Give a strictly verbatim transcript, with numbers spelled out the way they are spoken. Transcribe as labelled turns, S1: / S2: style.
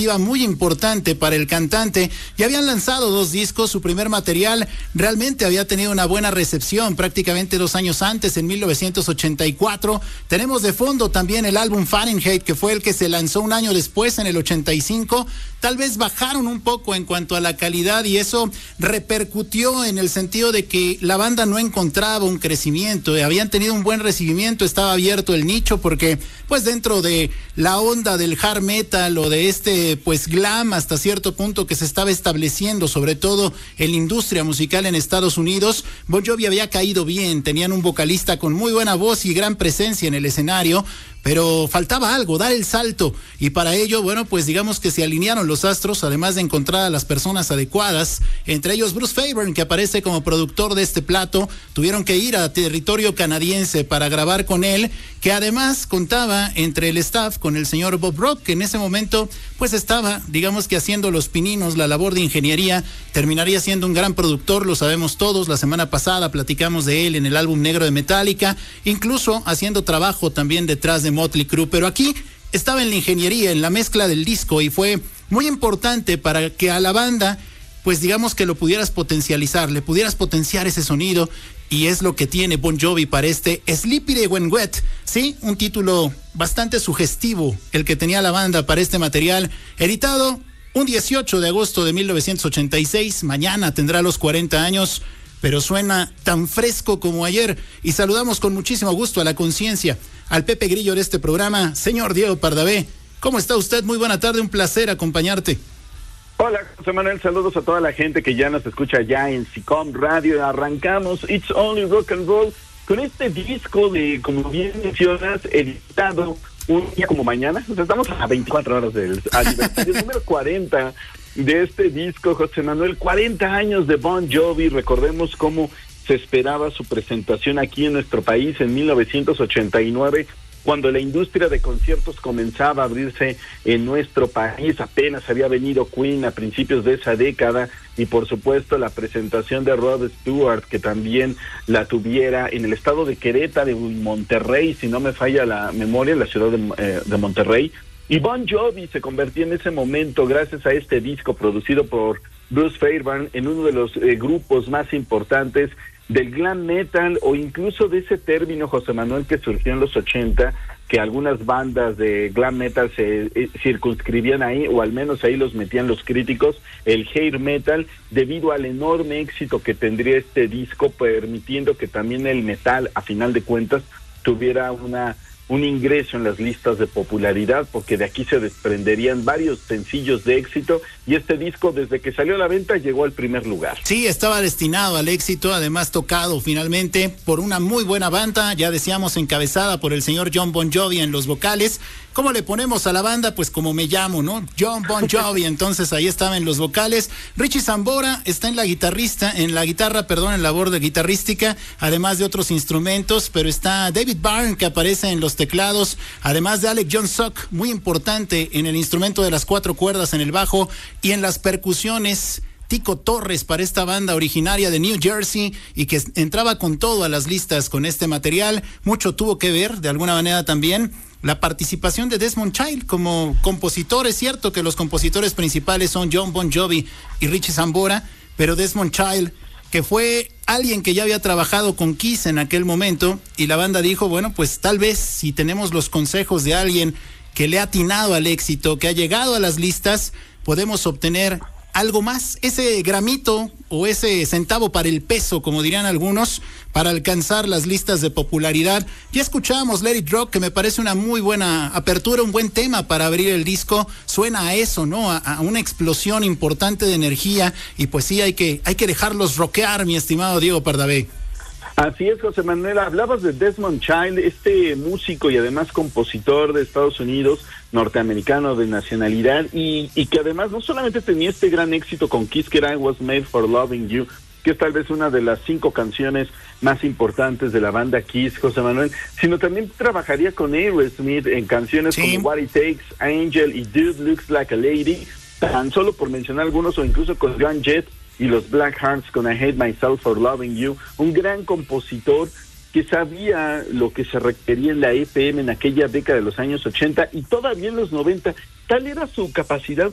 S1: expectativa muy importante para el cantante. Ya habían lanzado dos discos, su primer material realmente había tenido una buena recepción prácticamente dos años antes, en mil novecientos ochenta y cuatro. Tenemos de fondo también el álbum Fahrenheit, que fue el que se lanzó un año después, en el ochenta y cinco. Tal vez bajaron un poco en cuanto a la calidad y eso repercutió en el sentido de que la banda no encontraba un crecimiento. Habían tenido un buen recibimiento, estaba abierto el nicho porque pues dentro de la onda del hard metal o de este pues glam hasta cierto punto que se estaba estableciendo, sobre todo en la industria musical en Estados Unidos, Bon Jovi había caído bien. Tenían un vocalista con muy buena voz y gran presencia en el escenario, pero faltaba algo, dar el salto, y para ello, bueno, pues digamos que se alinearon los astros, además de encontrar a las personas adecuadas, entre ellos Bruce Fairbairn, que aparece como productor de este plato. Tuvieron que ir a territorio canadiense para grabar con él, que además contaba entre el staff con el señor Bob Rock, que en ese momento pues estaba, digamos que haciendo los pininos, la labor de ingeniería. Terminaría siendo un gran productor, lo sabemos todos. La semana pasada platicamos de él en el álbum negro de Metallica, incluso haciendo trabajo también detrás de Motley Crue, pero aquí estaba en la ingeniería, en la mezcla del disco, y fue muy importante para que a la banda, pues digamos que lo pudieras potencializar, le pudieras potenciar ese sonido, y es lo que tiene Bon Jovi para este Sleepy de When Wet, sí, un título bastante sugestivo el que tenía la banda para este material, editado un dieciocho de agosto de mil novecientos ochenta y seis, mañana tendrá los cuarenta años, pero suena tan fresco como ayer. Y saludamos con muchísimo gusto a la conciencia, al Pepe Grillo de este programa, señor Diego Pardavé. ¿Cómo está usted? Muy buena tarde, un placer acompañarte.
S2: Hola, José Manuel, saludos a toda la gente que ya nos escucha ya en SICOM Radio. Arrancamos It's Only Rock and Roll con este disco de, como bien mencionas, editado un día como mañana. O sea, estamos a veinticuatro horas del aniversario número cuarenta de este disco, José Manuel. cuarenta años de Bon Jovi. Recordemos cómo se esperaba su presentación aquí en nuestro país en mil novecientos ochenta y nueve, cuando la industria de conciertos comenzaba a abrirse en nuestro país. Apenas había venido Queen a principios de esa década, y por supuesto la presentación de Rod Stewart, que también la tuviera en el estado de Querétaro, de Monterrey, si no me falla la memoria, en la ciudad de, eh, de Monterrey. Y Bon Jovi se convertía en ese momento, gracias a este disco producido por Bruce Fairbairn, en uno de los eh, grupos más importantes del glam metal, o incluso de ese término, José Manuel, que surgió en los ochenta, que algunas bandas de glam metal se eh, circunscribían ahí, o al menos ahí los metían los críticos, el hair metal, debido al enorme éxito que tendría este disco, permitiendo que también el metal, a final de cuentas, tuviera una un ingreso en las listas de popularidad, porque de aquí se desprenderían varios sencillos de éxito, y este disco, desde que salió a la venta, llegó al primer lugar.
S1: Sí, estaba destinado al éxito, además tocado finalmente por una muy buena banda, ya decíamos, encabezada por el señor John Bon Jovi en los vocales. ¿Cómo le ponemos a la banda? Pues como me llamo, ¿no? John Bon Jovi. Entonces ahí estaba en los vocales. Richie Sambora está en la guitarrista, en la guitarra, perdón, en labor de guitarrística, además de otros instrumentos, pero está David Byrne, que aparece en los teclados, además de Alec John Sock, muy importante en el instrumento de las cuatro cuerdas en el bajo, y en las percusiones Tico Torres, para esta banda originaria de New Jersey y que entraba con todo a las listas con este material. Mucho tuvo que ver, de alguna manera también, la participación de Desmond Child como compositor. Es cierto que los compositores principales son John Bon Jovi y Richie Sambora, pero Desmond Child, que fue alguien que ya había trabajado con Kiss en aquel momento, y la banda dijo, bueno, pues tal vez si tenemos los consejos de alguien que le ha atinado al éxito, que ha llegado a las listas, podemos obtener algo más, ese gramito o ese centavo para el peso, como dirían algunos, para alcanzar las listas de popularidad. Ya escuchábamos Let It Rock, que me parece una muy buena apertura, un buen tema para abrir el disco. Suena a eso, ¿no? A, a una explosión importante de energía, y pues sí, hay que, hay que dejarlos rockear, mi estimado Diego Pardavé.
S2: Así es, José Manuel. Hablabas de Desmond Child, este músico y además compositor de Estados Unidos, norteamericano de nacionalidad, y, y que además no solamente tenía este gran éxito con Kiss, que era I Was Made for Loving You, que es tal vez una de las cinco canciones más importantes de la banda Kiss, José Manuel, sino también trabajaría con Aerosmith en canciones sí. como What It Takes, Angel y Dude Looks Like a Lady, tan solo por mencionar algunos, o incluso con Joan Jett y los Black Hearts con I Hate Myself for Loving You. Un gran compositor que sabía lo que se requería en la E P M en aquella década de los años ochenta y todavía en los noventa. Tal era su capacidad,